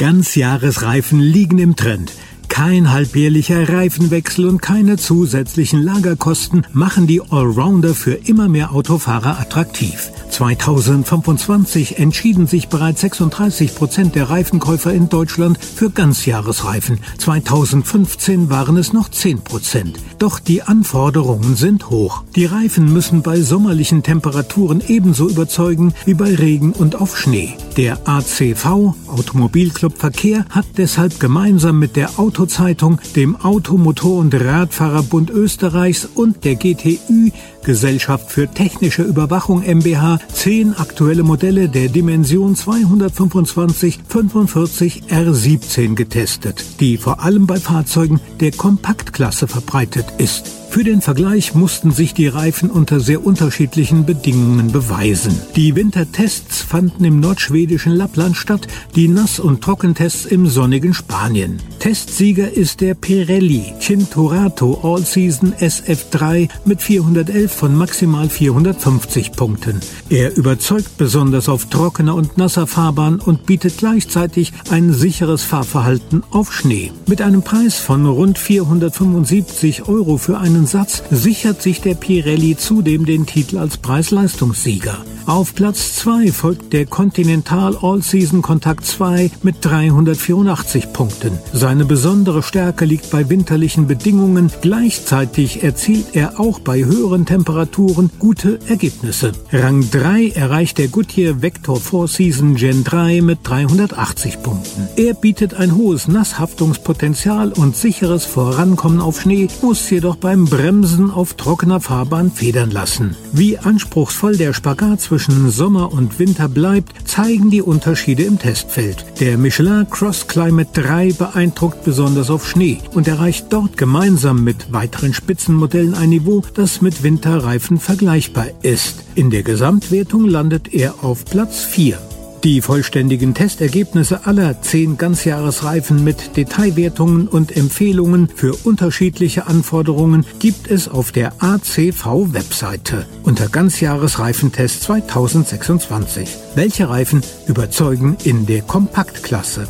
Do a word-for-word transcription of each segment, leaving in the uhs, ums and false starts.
Ganzjahresreifen liegen im Trend. Kein halbjährlicher Reifenwechsel und keine zusätzlichen Lagerkosten machen die Allrounder für immer mehr Autofahrer attraktiv. zweitausendfünfundzwanzig entschieden sich bereits sechsunddreißig Prozent der Reifenkäufer in Deutschland für Ganzjahresreifen. zweitausendfünfzehn waren es noch zehn Prozent. Doch die Anforderungen sind hoch. Die Reifen müssen bei sommerlichen Temperaturen ebenso überzeugen wie bei Regen und auf Schnee. Der A C V, Automobilclub Verkehr, hat deshalb gemeinsam mit der Autozeitung, dem Auto-, Motor- und Radfahrerbund Österreichs und der G T Ü, Gesellschaft für technische Überwachung GmbH, zehn aktuelle Modelle der Dimension zweihundertfünfundzwanzig fünfundvierzig R siebzehn getestet, die vor allem bei Fahrzeugen der Kompaktklasse verbreitet ist. Für den Vergleich mussten sich die Reifen unter sehr unterschiedlichen Bedingungen beweisen. Die Wintertests fanden im nordschwedischen Lappland statt, die Nass- und Trockentests im sonnigen Spanien. Testsieger ist der Pirelli Cinturato All-Season S F drei mit vierhundertelf von maximal vierhundertfünfzig Punkten. Er überzeugt besonders auf trockener und nasser Fahrbahn und bietet gleichzeitig ein sicheres Fahrverhalten auf Schnee. Mit einem Preis von rund vierhundertfünfundsiebzig Euro für einen Satz sichert sich der Pirelli zudem den Titel als Preis-Leistungssieger. Auf Platz zwei folgt der Continental All-Season Contact zwei mit dreihundertvierundachtzig Punkten. Seine besondere Stärke liegt bei winterlichen Bedingungen. Gleichzeitig erzielt er auch bei höheren Temperaturen gute Ergebnisse. Rang drei erreicht der Goodyear Vector Four Season Gen drei mit dreihundertachtzig Punkten. Er bietet ein hohes Nasshaftungspotenzial und sicheres Vorankommen auf Schnee, muss jedoch beim Bremsen auf trockener Fahrbahn federn lassen. Wie anspruchsvoll der Spagat zwischen Sommer und Winter bleibt, zeigen die Unterschiede im Testfeld. Der Michelin Cross Climate drei beeindruckt besonders auf Schnee und erreicht dort gemeinsam mit weiteren Spitzenmodellen ein Niveau, das mit Winterreifen vergleichbar ist. In der Gesamtwertung landet er auf Platz vier. Die vollständigen Testergebnisse aller zehn Ganzjahresreifen mit Detailwertungen und Empfehlungen für unterschiedliche Anforderungen gibt es auf der A C V-Webseite unter Ganzjahresreifentest zweitausendsechsundzwanzig. Welche Reifen überzeugen in der Kompaktklasse?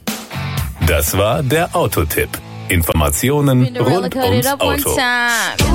Das war der Autotipp. Informationen rund ums Auto.